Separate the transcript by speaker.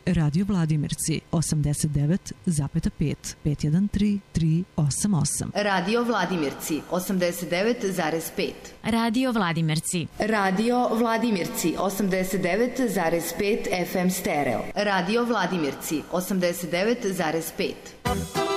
Speaker 1: Radio Vladimirci 89,5 513 388.
Speaker 2: Radio Vladimirci 89,5.
Speaker 3: Radio Vladimirci.
Speaker 2: Radio Vladimirci 89,5 FM stereo. Radio Vladimirci 89,5.